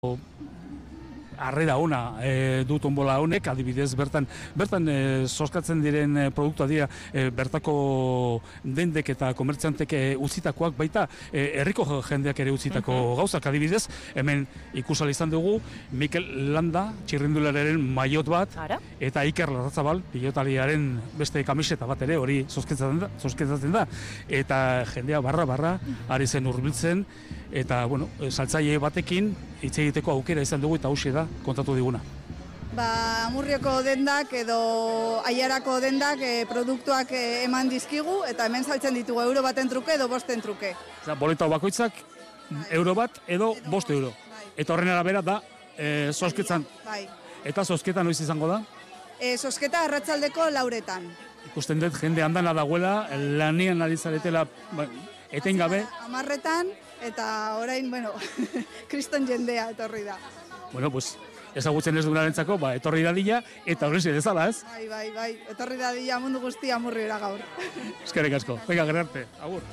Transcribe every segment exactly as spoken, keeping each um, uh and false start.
harrera ona e, du tonbola honek, adibidez bertan bertan e, zozkatzen diren e, produktua dira e, bertako dendek eta komertziantek e, utzitakoak baita e, herriko jendeak ere utzitako uh-huh. gauzak, adibidez hemen ikusal izan dugu Mikel Landa txirrindulariaren maiot bat Ara? Eta Iker Larrazabal pilotariaren beste kamiseta bat ere hori zozkatzen da, zozkatzen da eta jendea barra barra ari zen hurbiltzen eta bueno, saltzaile batekin hitz egiteko aukera izan dugu eta hauxe da kontatu diguna. Ba, Amurrioko dendak edo Aiarako dendak e, produktuak e, eman dizkigu eta hemen saltzen ditugu euro baten truke edo bosten truke. Oza, boleta bakoitzak bai. euro bat edo, edo bost euro. Bai. Eta horren arabera da e, zozketan. Bai. Eta zozketan noiz izango da? E, zozketa arratsaldeko lauretan. Ikusten dut jende handana dagoela, lanian ari zaretela ba, etengabe. Amarretan eta orain, bueno, kriston jendea etorri da. Bueno, pues, ezagutzen ez dunarentzako, ba, etorri dadila, eta horrezi dezala, ez? Bai, bai, bai, etorri dadila mundu guztia Amurriora gaur. Eskerrik asko, venga, gerarte, agur.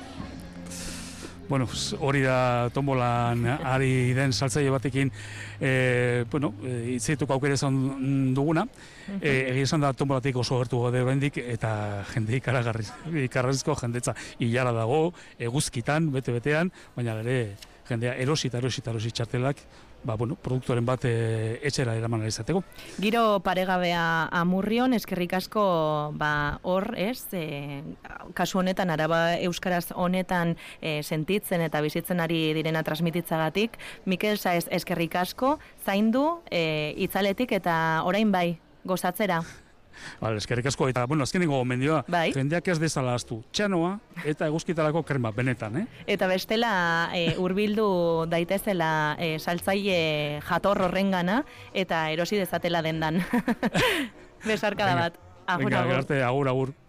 Bueno, hori da tombolan ari den saltzaile batekin, e, bueno, hitzeituko aukera izan duguna, e, egia esan da tombolatik oso gertu gode oraindik eta jende ikaragarrizko jendetza ilara dago, eguzkitan, bete-betean, baina ere jendea erosita, erosita, erosi txartelak, ba, bueno, produktoren bat e, etxera eraman izateko. Giro paregabea Amurrion, eskerrik asko ba, hor, ez, e, kasu honetan, Araba Euskaraz honetan e, sentitzen eta bizitzen ari direna transmititzagatik. Mikel Saez, eskerrik asko, zaindu, e, itzaletik eta orain bai, gozatzera. Vale, eskerrik asko, eta, bueno, azkenengo gomendioa, bai? Jendeak ez dezala astu, txanoa eta eguzkitarako krema, benetan, eh? Eta bestela, e, urbildu daitezela e, saltzaile jator horrengana, eta erosi dezatela dendan. Besarkada bat. Agur, venga, agur. Venga, agur, agur.